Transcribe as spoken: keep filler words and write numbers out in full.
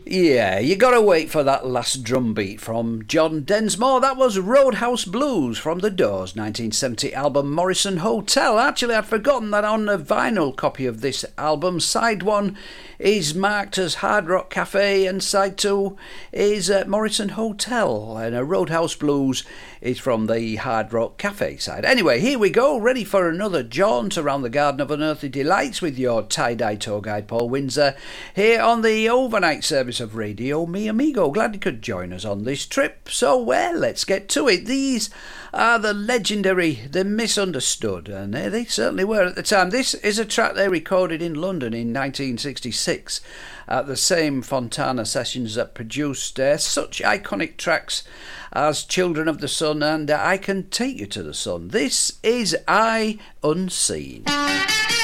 Yeah, you gotta wait for that last drum beat from John Densmore. That was Roadhouse Blues from the Doors' nineteen seventy album Morrison Hotel. Actually, I'd forgotten that on a vinyl copy of this album, side one is marked as Hard Rock Cafe and side two is uh, Morrison Hotel, and a Roadhouse Blues is from the Hard Rock Cafe side. Anyway, here we go, ready for another jaunt around the Garden of Unearthly Delights with your tie-dye tour guide Paul Windsor here on the overnight service of Radio Mi Amigo. Glad you could join us on this trip. So, well, let's get to it. These are the legendary The Misunderstood, and they certainly were at the time. This is a track they recorded in London in nineteen sixty-six at the same Fontana sessions that produced uh, such iconic tracks as Children of the Sun and uh, I Can Take You to the Sun. This is I Unseen.